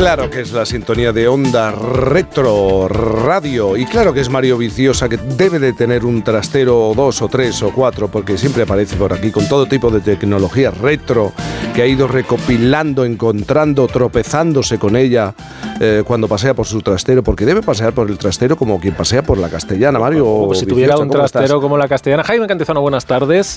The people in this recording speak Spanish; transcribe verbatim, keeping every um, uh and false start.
Claro que es la sintonía de Onda Retro Radio y claro que es Mario Viciosa, que debe de tener un trastero o dos o tres o cuatro, porque siempre aparece por aquí con todo tipo de tecnología retro que ha ido recopilando, encontrando, tropezándose con ella eh, cuando pasea por su trastero, porque debe pasear por el trastero como quien pasea por la Castellana, Mario. Como si tuviera un trastero como la Castellana. Jaime Cantizano, buenas tardes.